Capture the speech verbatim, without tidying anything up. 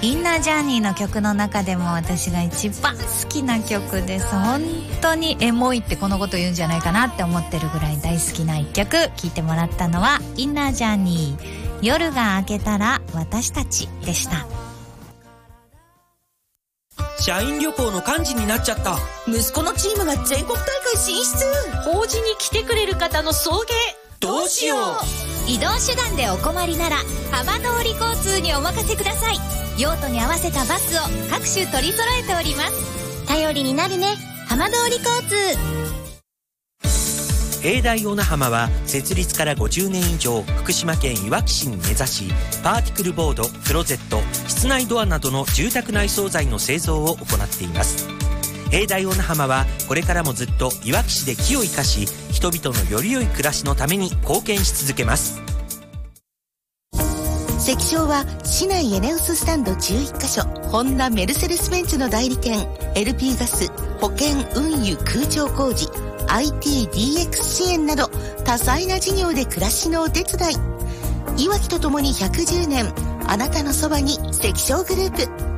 インナージャーニーの曲の中でも私が一番好きな曲です。本当にエモいってこのこと言うんじゃないかなって思ってるぐらい大好きな一曲。聴いてもらったのはインナージャーニー、夜が明けたら私たちでした。 社員旅行の幹事になっちゃった。 息子のチームが全国大会進出。 法事に来てくれる方の送迎。 どうしよう。移動手段でお困りなら浜通り交通にお任せください。用途に合わせたバスを各種取り揃えております。頼りになるね、浜通り交通。 永大小名浜は設立からごじゅうねん以上、福島県いわき市に根ざし、パーティクルボード、クロゼット、室内ドアなどの住宅内装材の製造を行っています。永大小名浜はこれからもずっといわき市で木を生かし、人々のより良い暮らしのために貢献し続けます。 関商は市内エネオススタンドじゅういっかしょ、ホンダメルセデスベンツの代理店、 エルピー ガス、保険運輸空調工事、 アイティー ディーエックス 支援など多彩な事業で暮らしのお手伝い。いわきとともにひゃくじゅうねん、あなたのそばに関商グループ。